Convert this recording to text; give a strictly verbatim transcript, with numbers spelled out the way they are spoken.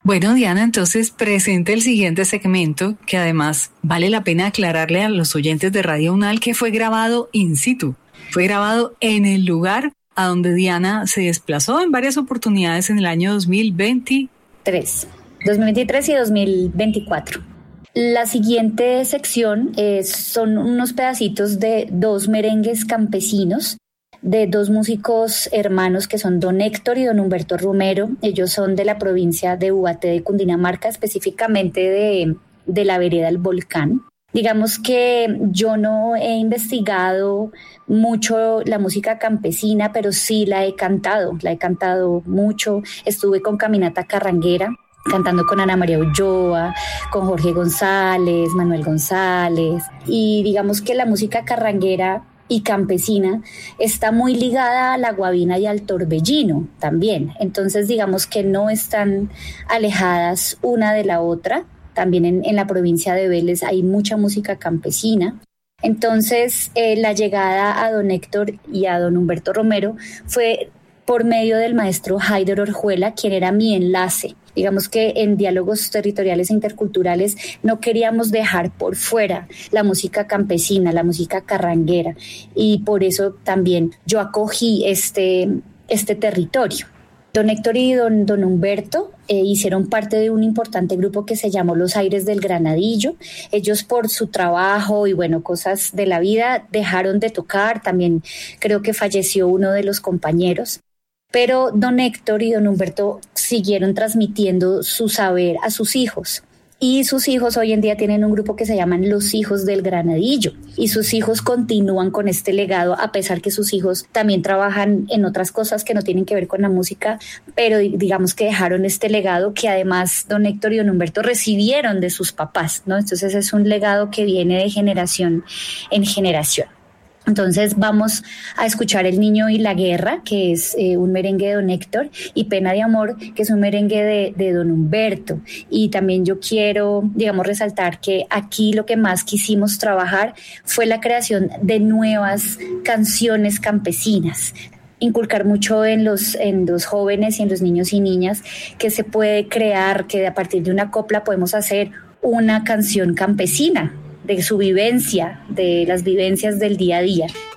Bueno, Diana, entonces presente el siguiente segmento, que además vale la pena aclararle a los oyentes de Radio Unal que fue grabado in situ, fue grabado en el lugar a donde Diana se desplazó en varias oportunidades en el año dos mil veintitrés. dos mil veintitrés y dos mil veinticuatro. La siguiente sección es, son unos pedacitos de dos merengues campesinos de dos músicos hermanos que son don Héctor y don Humberto Romero. Ellos son de la provincia de Ubaté de Cundinamarca, específicamente de, de la vereda El Volcán. Digamos que yo no he investigado mucho la música campesina, pero sí la he cantado, la he cantado mucho. Estuve con Caminata Carranguera, cantando con Ana María Ulloa, con Jorge González, Manuel González, y digamos que la música carranguera y campesina está muy ligada a la guabina y al torbellino también, entonces digamos que no están alejadas una de la otra. También en, en la provincia de Vélez hay mucha música campesina. Entonces eh, la llegada a don Héctor y a don Humberto Romero fue por medio del maestro Haider Orjuela, quien era mi enlace. Digamos que en diálogos territoriales e interculturales no queríamos dejar por fuera la música campesina, la música carranguera, y por eso también yo acogí este, este territorio. Don Héctor y don, don Humberto eh, hicieron parte de un importante grupo que se llamó Los Aires del Granadillo. Ellos, por su trabajo y bueno, cosas de la vida, dejaron de tocar. También creo que falleció uno de los compañeros. Pero don Héctor y don Humberto siguieron transmitiendo su saber a sus hijos. Y sus hijos hoy en día tienen un grupo que se llaman Los Hijos del Granadillo. Y sus hijos continúan con este legado, a pesar que sus hijos también trabajan en otras cosas que no tienen que ver con la música, pero digamos que dejaron este legado que además don Héctor y don Humberto recibieron de sus papás, ¿no? Entonces es un legado que viene de generación en generación. Entonces vamos a escuchar El Niño y la Guerra, que es eh, un merengue de don Héctor, y Pena de Amor, que es un merengue de, de don Humberto. Y también yo quiero, digamos, resaltar que aquí lo que más quisimos trabajar fue la creación de nuevas canciones campesinas. Inculcar mucho en los, en los jóvenes y en los niños y niñas que se puede crear, que a partir de una copla podemos hacer una canción campesina, de su vivencia, de las vivencias del día a día.